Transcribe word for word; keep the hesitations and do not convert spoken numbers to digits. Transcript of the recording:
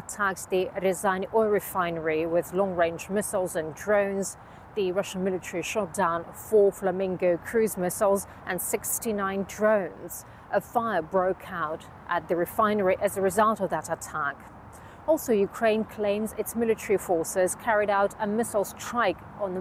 attacked the Ryazan oil refinery with long-range missiles and drones. The Russian military shot down four Flamingo cruise missiles and sixty-nine drones. A fire broke out at the refinery as a result of that attack. Also, Ukraine claims its military forces carried out a missile strike on the